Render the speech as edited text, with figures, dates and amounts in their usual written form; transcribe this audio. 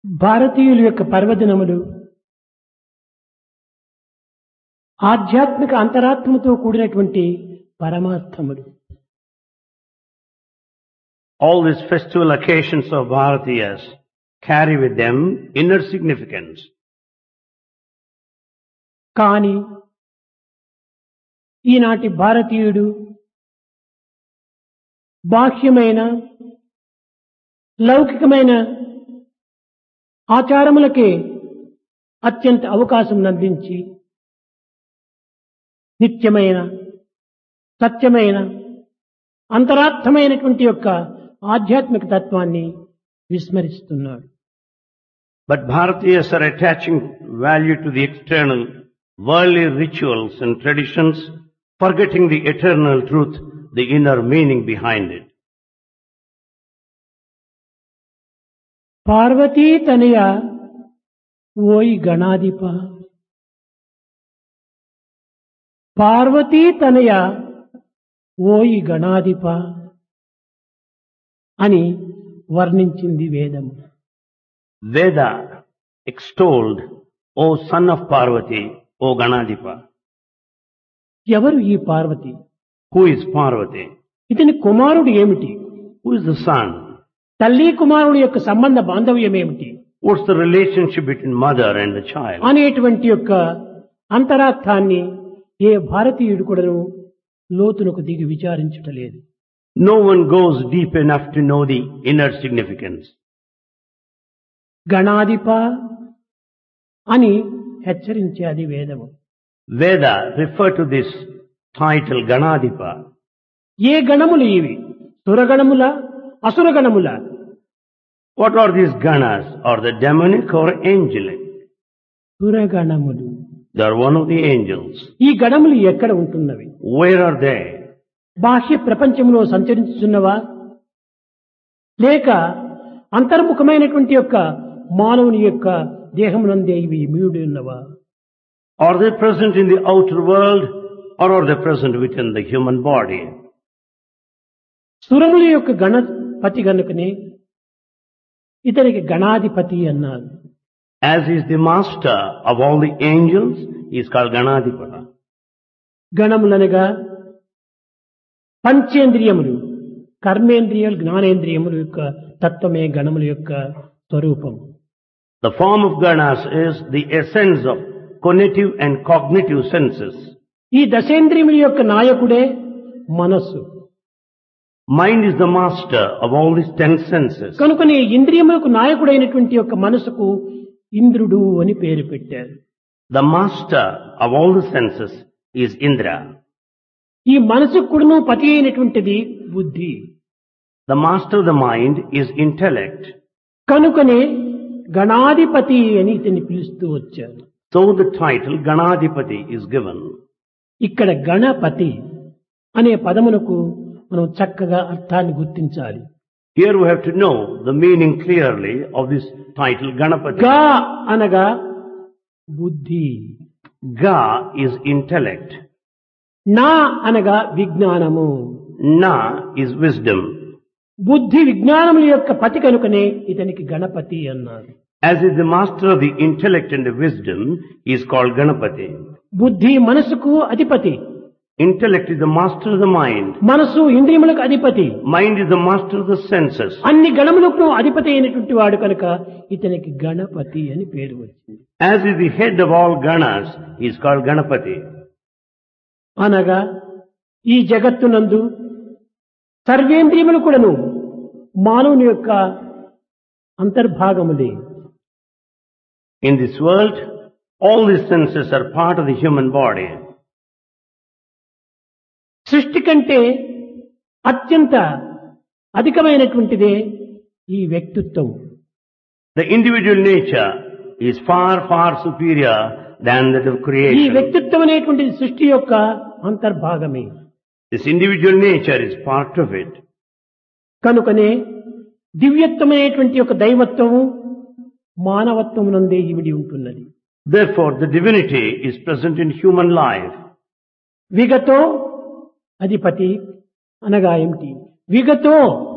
భారతీయుల యొక్క పర్వదినములు ఆధ్యాత్మిక అంతరాత్మతో కూడినటువంటి పరమార్థములు. All these festival occasions of Bharatiyas carry with them inner significance. కానీ ఈనాటి భారతీయుడు బాహ్యమైన లౌకికమైన ఆచారములకే అత్యంత అవకాశం అందించి నిత్యమైన సత్యమైన అంతరార్థమైనటువంటి యొక్క ఆధ్యాత్మిక తత్వాన్ని విస్మరిస్తున్నాడు. But Bharatiyas are attaching value to the external worldly rituals and traditions, forgetting the eternal truth, the inner meaning behind it. Parvati తనయ ఓయి గణాధిప, పార్వతీ తనయ ఓయి గణాధిప అని వర్ణించింది వేదము. Veda extolled, O son of Parvati, O Ganadipa. ఎవరు ఈ పార్వతి? Who is Parvati? ఇతని కుమారుడు ఏమిటి? Who is the son? తల్లి కుమారుడు యొక్క సంబంధ బాంధవ్యం ఏమిటి? What's the relationship between mother and the child? అనేటువంటి యొక్క అంతరార్థాన్ని ఏ భారతీయుడు కూడా లోతునకు దిగి విచారించటలేదు. No one goes deep enough to know the inner significance. గణాధిప అని హెచ్చరించేది వేదము. Veda refer to this title Ganadipa. ఏ గణములు ఇవి? సురగణముల అసురగణముల? What are these ganas? Are they demonic or angelic? సురగణములు. They are one of the angels. ఈ గణములు ఎక్కడ ఉంటున్నవి? Where are they? బాహ్య ప్రపంచంలో సంచరించుతున్నవా లేక అంతర్ముఖమైనటువంటి యొక్క మానవుని యొక్క దేహమునందే ఇవి ఇమిడి ఉన్నవా? Are they present in the outer world or are they present within the human body? సురముల యొక్క గణపతి గనుకనే ఇతనికి గణాధిపతి అన్నారు. As is the master of all the angels, he is called Ganadipa. గణములనగా పంచేంద్రియములు, కర్మేంద్రియాలు, జ్ఞానేంద్రియముల యొక్క తత్వమే గణముల యొక్క స్వరూపం. The form of ganas is the essence of cognitive and cognitive senses. ఈ దశేంద్రియముల యొక్క నాయకుడే మనస్సు. Mind is the master of all these 10 senses. కనుకనే ఇంద్రియములకు నాయకుడైనటువంటి యొక్క మనసుకు ఇంద్రుడు అని పేరు పెట్టారు. The master of all the senses is Indra. ఈ మనసుకు కూడాను పతి అయినటువంటిది బుద్ధి. The master of the mind is intellect. కనుకనే గణాధిపతి అని ఇతన్ని పిలుస్తూ వచ్చారు. So the title Ganadipati is given. ఇక్కడ గణపతి అనే పదమునకు మనం చక్కగా అర్థాన్ని గుర్తించాలి. Here we have to know the meaning clearly of this title Ganapati. గా అనగా బుద్ధి, Ga is intellect. నా అనగా విజ్ఞానము, Na is wisdom. బుద్ధి విజ్ఞానముల యొక్క పతి కనుకనే ఇతనికి గణపతి అన్నారు. As is the master of the intellect and the wisdom, he is called Ganapati. బుద్ధి మనసుకు అధిపతి, Intellect is the master of the mind. మనసు ఇంద్రియములకు అధిపతి, Mind is the master of the senses. అన్ని గణములకు అధిపతి అయినటువంటి వాడు కనుక ఇతనికి గణపతి అని పేరు వచ్చింది. As is the head of all ganas, he is called Ganapati. అనగా ఈ జగత్తునందు సర్వేంద్రియములు కూడాను మానవుని యొక్క అంతర్భాగములే. In this world, all these senses are part of the human body. సృష్టి కంటే అత్యంత అధికమైనటువంటిదే ఈ వ్యక్తిత్వం. The individual nature is far, far superior than that of ఈ creation. వ్యక్తిత్వం అనేటువంటిది సృష్టి యొక్క అంతర్భాగమే. This individual nature is part of it. కనుకనే దివ్యత్వమైనటువంటి యొక్క దైవత్వము మానవత్వము నందే ఇమిడి ఉంటున్నది. Therefore, the divinity is present in human life. విగతో అధిపతి అనగా ఏమిటి? విగతో